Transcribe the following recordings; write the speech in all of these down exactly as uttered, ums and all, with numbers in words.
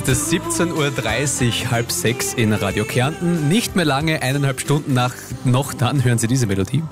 Das siebzehn Uhr dreißig, halb sechs in Radio Kärnten. Nicht mehr lange, eineinhalb Stunden nach, noch dann hören Sie diese Melodie.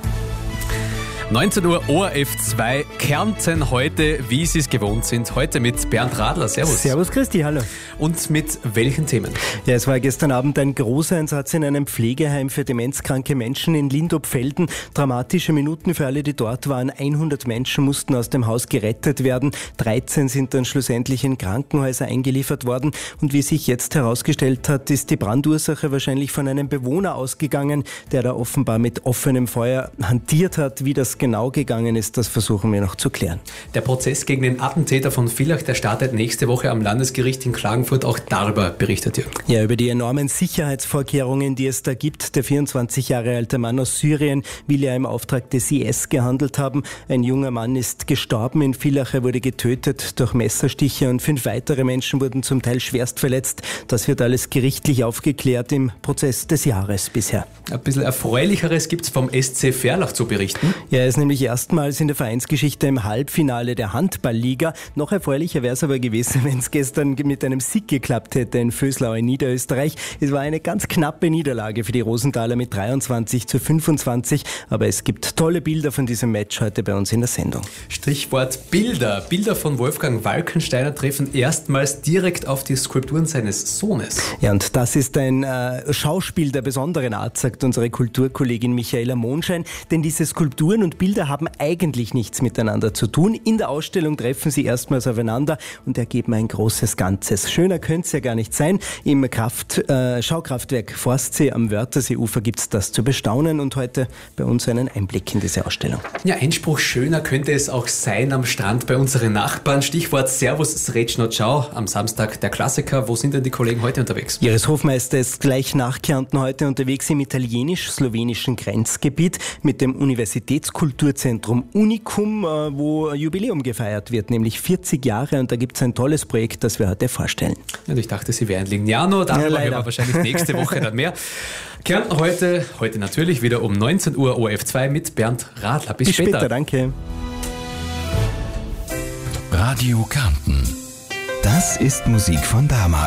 neunzehn Uhr O R F zwei, Kärnten heute, wie Sie es gewohnt sind. Heute mit Bernd Radler. Servus. Servus Christi, hallo. Und mit welchen Themen? Ja, es war gestern Abend ein Großeinsatz in einem Pflegeheim für demenzkranke Menschen in Lindopfelden. Dramatische Minuten für alle, die dort waren. hundert Menschen mussten aus dem Haus gerettet werden. dreizehn sind dann schlussendlich in Krankenhäuser eingeliefert worden. Und wie sich jetzt herausgestellt hat, ist die Brandursache wahrscheinlich von einem Bewohner ausgegangen, der da offenbar mit offenem Feuer hantiert hat. Wie das genau gegangen ist, das versuchen wir noch zu klären. Der Prozess gegen den Attentäter von Villach, der startet nächste Woche am Landesgericht in Klagenfurt. Auch darüber berichtet Jürgen. Ja, über die enormen Sicherheitsvorkehrungen, die es da gibt. Der vierundzwanzig Jahre alte Mann aus Syrien will ja im Auftrag des I S gehandelt haben. Ein junger Mann ist gestorben in Villach, er wurde getötet durch Messerstiche und fünf weitere Menschen wurden zum Teil schwerst verletzt. Das wird alles gerichtlich aufgeklärt im Prozess des Jahres bisher. Ein bisschen Erfreulicheres gibt es vom S C Verlach zu berichten. Ja, er ist nämlich erstmals in der Vereinsgeschichte im Halbfinale der Handballliga. Noch erfreulicher wäre es aber gewesen, wenn es gestern mit einem Sieg geklappt hätte in Vöslau in Niederösterreich. Es war eine ganz knappe Niederlage für die Rosenthaler mit dreiundzwanzig zu fünfundzwanzig, aber es gibt tolle Bilder von diesem Match heute bei uns in der Sendung. Stichwort Bilder. Bilder von Wolfgang Walkensteiner treffen erstmals direkt auf die Skulpturen seines Sohnes. Ja, und das ist ein äh, Schauspiel der besonderen Art, sagt unsere Kulturkollegin Michaela Monschein, denn diese Skulpturen und Bilder haben eigentlich nichts miteinander zu tun. In der Ausstellung treffen sie erstmals aufeinander und ergeben ein großes Ganzes. Schöner könnte es ja gar nicht sein. Im Kraft, äh, Schaukraftwerk Forstsee am Wörtherseeufer gibt es das zu bestaunen und heute bei uns einen Einblick in diese Ausstellung. Ja, Einspruch schöner könnte es auch sein am Strand bei unseren Nachbarn. Stichwort Servus Srećno Ciao am Samstag der Klassiker. Wo sind denn die Kollegen heute unterwegs? Iris Hofmeister ist gleich nach Kärnten heute unterwegs im italienisch-slowenischen Grenzgebiet mit dem Universitätskulturzentrum Unicum, wo Jubiläum gefeiert wird, nämlich vierzig Jahre, und da gibt es ein tolles Projekt, das wir heute vorstellen. Und ich dachte, Sie wären in Lignano, darüber ja, hören wir wahrscheinlich nächste Woche dann mehr. Kärnten heute, heute natürlich wieder um neunzehn Uhr O R F zwei mit Bernd Radler. Bis, Bis später. später, danke. Radio Kärnten. Das ist Musik von damals.